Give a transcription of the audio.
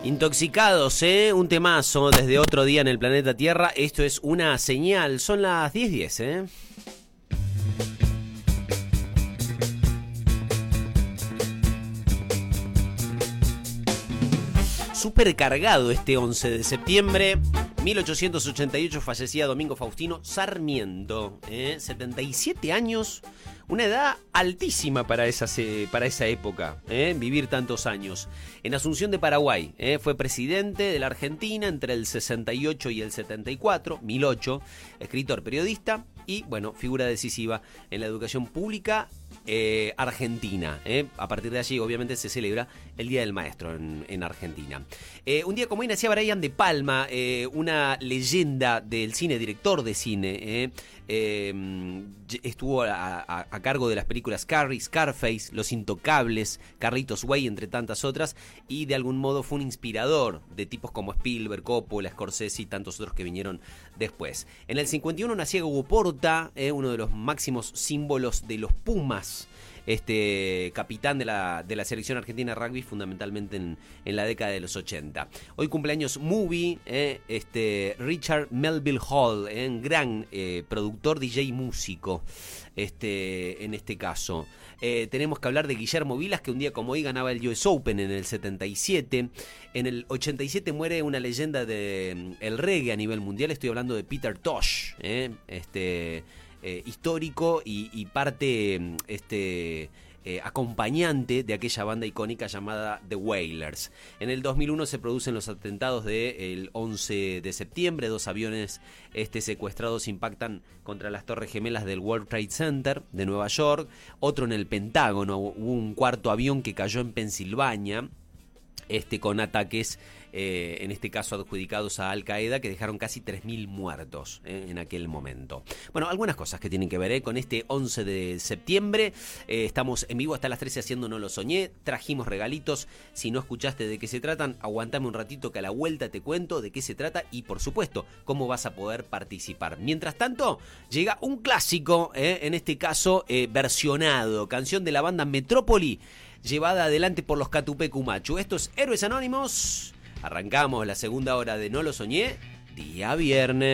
Intoxicados, un temazo desde otro día en el planeta Tierra. Esto es Una Señal. Son las 10:10, Súper cargado este 11 de septiembre. 1888 fallecía Domingo Faustino Sarmiento, 77 años, una edad altísima para esa época, vivir tantos años. En Asunción de Paraguay, fue presidente de la Argentina entre el 68 y el 74, 1008, escritor, periodista y, bueno, figura decisiva en la educación pública argentina. A partir de allí, obviamente, se celebra el Día del Maestro en Argentina. Un día como hoy nacía Brian De Palma, una leyenda del cine, director de cine. Estuvo a cargo de las películas Carrie, Scarface, Los Intocables, Carlitos Way, entre tantas otras, y de algún modo fue un inspirador de tipos como Spielberg, Coppola, Scorsese y tantos otros que vinieron después. En el 51 nacía Hugo Porta, uno de los máximos símbolos de los Pumas, capitán de la selección argentina de rugby, fundamentalmente en la década de los 80. Hoy cumpleaños Movie, Richard Melville Hall, gran productor, DJ y músico, en este caso. Tenemos que hablar de Guillermo Vilas, que un día como hoy ganaba el US Open en el 77. En el 87 muere una leyenda del reggae a nivel mundial. Estoy hablando de Peter Tosh, histórico y parte acompañante de aquella banda icónica llamada The Wailers. En el 2001 se producen los atentados del 11 de septiembre. 2 aviones secuestrados impactan contra las torres gemelas del World Trade Center de Nueva York. Otro en el Pentágono. Hubo un cuarto avión que cayó en Pensilvania, con ataques, en este caso adjudicados a Al Qaeda, que dejaron casi 3.000 muertos en aquel momento. Bueno, algunas cosas que tienen que ver con este 11 de septiembre. Estamos en vivo hasta las 13 haciendo No Lo Soñé. Trajimos regalitos. Si no escuchaste de qué se tratan, aguantame un ratito que a la vuelta te cuento de qué se trata y, por supuesto, cómo vas a poder participar. Mientras tanto, llega un clásico, en este caso versionado, canción de la banda Metrópoli, llevada adelante por los Catupecu Machu. Esto es Héroes Anónimos. Arrancamos la segunda hora de No Lo Soñé, día viernes.